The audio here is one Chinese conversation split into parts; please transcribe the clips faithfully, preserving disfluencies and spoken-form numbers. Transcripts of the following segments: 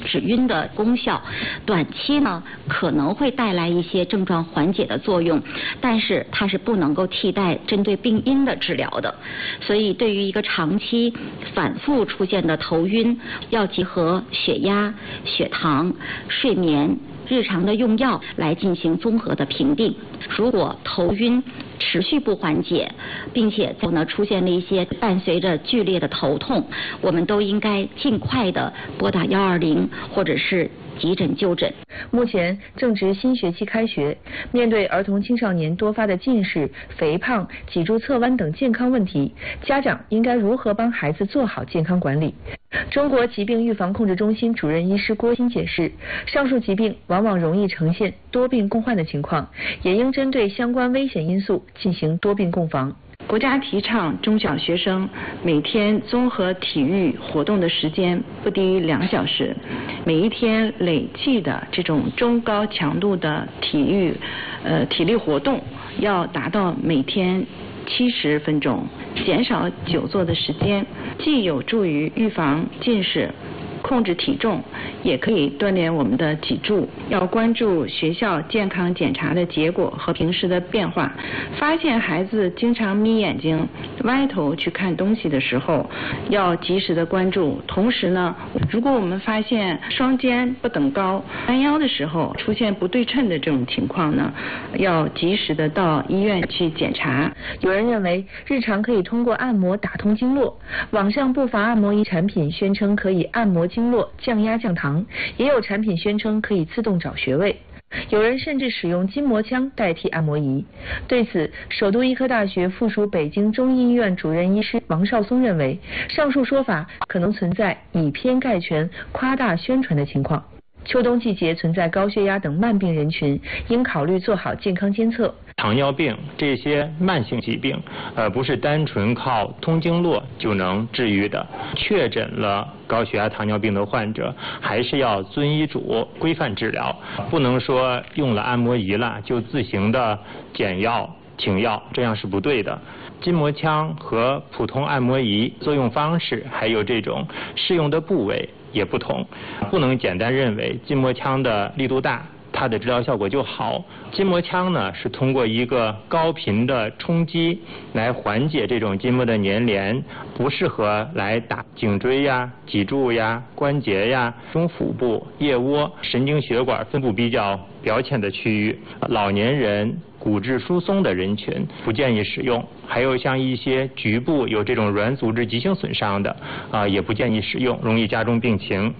止晕的功效，短期呢可能会带来一些症状缓解的作用，但是它是不能够替代针对病因的治疗的。所以对于一个长期反复出现的头晕，要结合血压、血糖、睡眠、日常的用药来进行综合的评定。如果头晕持续不缓解，并且后呢出现了一些伴随着剧烈的头痛，我们都应该尽快的拨打幺二零或者是急诊就诊。 目前正值新学期开学，面对儿童青少年多发的近视、肥胖、脊柱侧弯等健康问题，家长应该如何帮孩子做好健康管理？中国疾病预防控制中心主任医师郭鑫解释，上述疾病往往容易呈现多病共患的情况，也应针对相关危险因素进行多病共防。 国家提倡中小学生每天综合体育活动的时间不低于两小时，每一天累计的这种中高强度的体育呃体力活动要达到每天七十分钟，减少久坐的时间，既有助于预防近视、控制体重，也可以锻炼我们的脊柱。要关注学校健康检查的结果和平时的变化，发现孩子经常眯眼睛、歪头去看东西的时候，要及时的关注。同时呢，如果我们发现双肩不等高、弯腰的时候出现不对称的这种情况呢，要及时的到医院去检查。 有人认为日常可以通过按摩打通经络，网上不乏按摩仪产品宣称可以按摩经络、降压降糖，也有产品宣称可以自动找穴位。有人甚至使用筋膜枪代替按摩仪。对此，首都医科大学附属北京中医医院主任医师王绍松认为，上述说法可能存在以偏概全、夸大宣传的情况。秋冬季节存在高血压等慢病人群，应考虑做好健康监测。 糖尿病这些慢性疾病，呃，不是单纯靠通经络就能治愈的。确诊了高血压、糖尿病的患者，还是要遵医嘱规范治疗，不能说用了按摩仪了就自行的减药、停药，这样是不对的。筋膜枪和普通按摩仪作用方式，还有这种适用的部位也不同，不能简单认为筋膜枪的力度大，它的治疗效果就好。筋膜枪呢是通过一个高频的冲击来缓解这种筋膜的粘连，不适合来打颈椎呀、脊柱呀、关节呀、中腹部、腋窝、神经血管分布比较表浅的区域。老年人、骨质疏松的人群不建议使用，还有像一些局部有这种软组织急性损伤的啊、呃，也不建议使用，容易加重病情。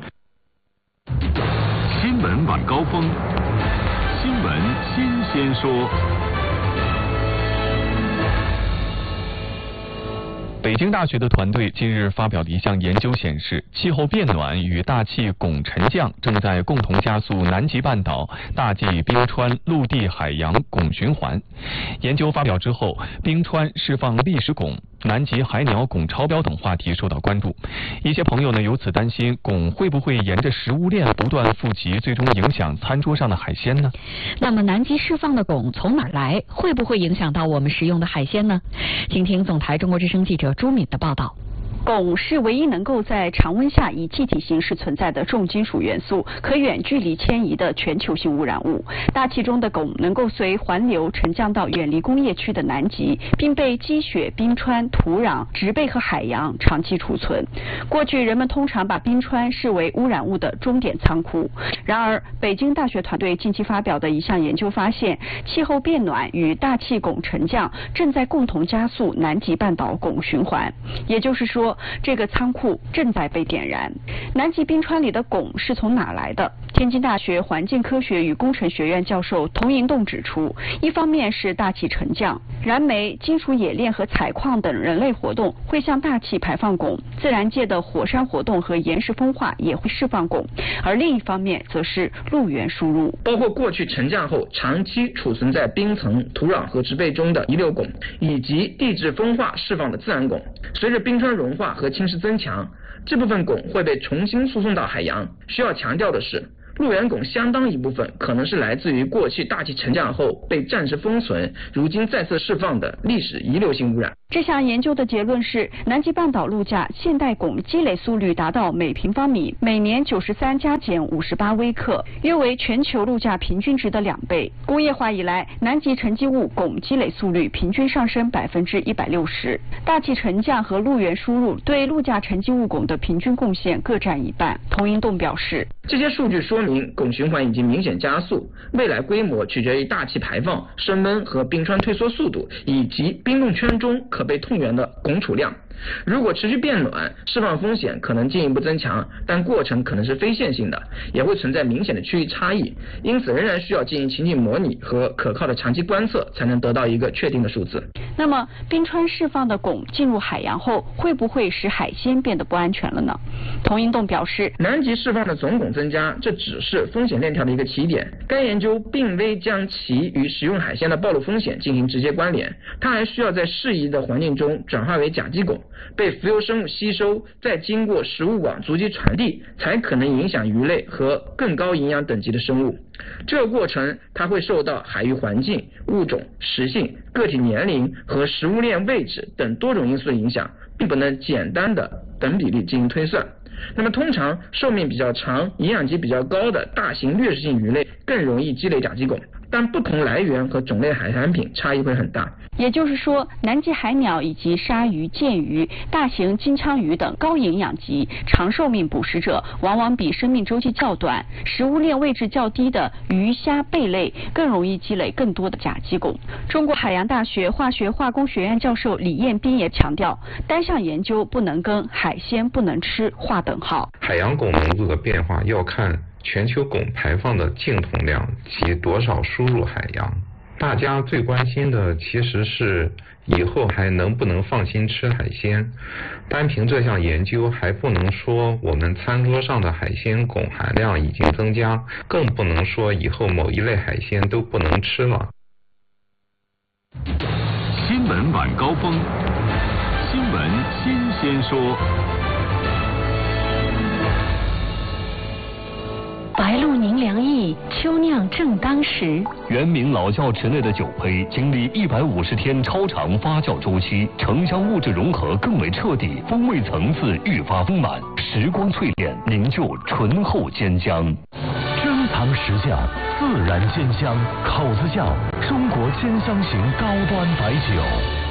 新闻晚高峰，新闻新鲜说。 北京大学的团队近日发表的一项研究显示，气候变暖与大气汞沉降正在共同加速南极半岛大气冰川陆地海洋汞循环。研究发表之后，冰川释放砾石汞、南极海鸟汞超标等话题受到关注。一些朋友呢由此担心，汞会不会沿着食物链不断富集，最终影响餐桌上的海鲜呢？ 那么南极释放的汞从哪儿来？会不会影响到我们食用的海鲜呢？请听总台中国之声记者朱敏的报道。 汞是唯一能够在常温下以气体形式存在的重金属元素，可远距离迁移的全球性污染物。大气中的汞能够随环流沉降到远离工业区的南极，并被积雪、冰川、土壤、植被和海洋长期储存。过去人们通常把冰川视为污染物的终点仓库。然而，北京大学团队近期发表的一项研究发现，气候变暖与大气汞沉降正在共同加速南极半岛汞循环。也就是说，这个仓库正在被点燃。南极冰川里的汞是从哪来的？天津大学环境科学与工程学院教授童银栋指出，一方面是大气沉降，燃煤、金属冶炼和采矿等人类活动会向大气排放汞，自然界的火山活动和岩石风化也会释放汞，而另一方面则是陆源输入， 包括过去沉降后长期储存在冰层、土壤和植被中的遗留汞，以及地质风化释放的自然汞。随着冰川融化和侵蚀增强，这部分汞会被重新输送到海洋。需要强调的是， 路源汞相当一部分可能是来自于过去大气沉降后被暂时封存，如今再次释放的历史遗留性污染。 这项研究的结论是，南极半岛陆架现代汞积累速率达到每平方米每年九十三加减五十八微克，约为全球陆架平均值的两倍。工业化以来，南极沉积物汞积累速率平均上升百分之一百六十，大气沉降和陆源输入对陆架沉积物汞的平均贡献各占一半。童英栋表示， 这些数据说明汞循环已经明显加速，未来规模取决于大气排放、升温和冰川退缩速度，以及冰冻圈中可被痛源的汞储量。如果持续变暖，释放风险可能进一步增强，但过程可能是非线性的，也会存在明显的区域差异，因此仍然需要进行情景模拟和可靠的长期观测，才能得到一个确定的数字。 那么，冰川释放的汞进入海洋后，会不会使海鲜变得不安全了呢？童英栋表示， 南极释放的总汞增加，这只是风险链条的一个起点。该研究并未将其与食用海鲜的暴露风险进行直接关联，它还需要在适宜的环境中转化为甲基汞，被浮游生物吸收，再经过食物网足迹传递，才可能影响鱼类和更高营养等级的生物。这个过程它会受到海域环境、物种、食性、个体年龄和食物链位置等多种因素的影响，并不能简单的等比例进行推算。那么通常寿命比较长、营养级比较高的大型掠食性鱼类更容易积累甲基汞，但不同来源和种类海产品差异会很大。 也就是说，南极海鸟以及鲨鱼、剑鱼、大型金枪鱼等高营养级、长寿命捕食者，往往比生命周期较短、食物链位置较低的鱼虾贝类更容易积累更多的甲基汞。中国海洋大学化学化工学院教授李彦斌也强调，单项研究不能跟海鲜不能吃划等号。 海洋汞浓度的变化要看全球汞排放的净统量及多少输入海洋。大家最关心的其实是以后还能不能放心吃海鲜。单凭这项研究还不能说我们餐桌上的海鲜汞含量已经增加，更不能说以后某一类海鲜都不能吃了。 新闻晚高峰，新闻新鲜说。 白露宁凉意，秋酿正当时。 原名老窖池内的酒胚经历一百五十天超长发酵周期，城乡物质融合更为彻底，风味层次愈发丰满，时光淬炼凝就醇厚坚香。珍藏实窖，自然鲜香，口子窖，中国鲜香型高端白酒。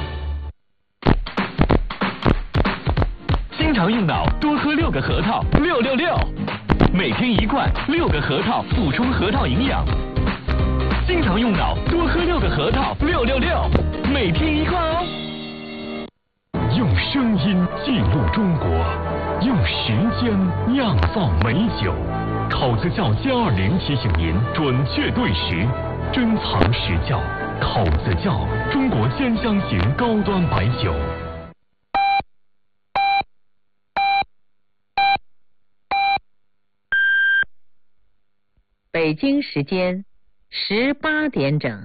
经常用脑，多喝六个核桃，六六六。每天一罐，六个核桃，补充核桃营养。经常用脑，多喝六个核桃，六六六，每天一罐哦。用声音记录中国，用时间酿造美酒。口子窖歼二零提醒您准确对时，珍藏实窖。口子窖，中国鲜香型高端白酒。 北京时间十八点整。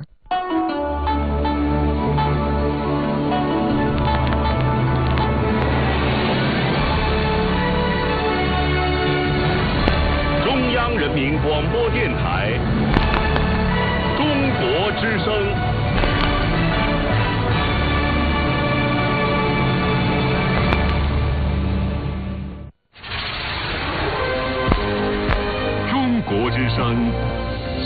中央人民广播电台。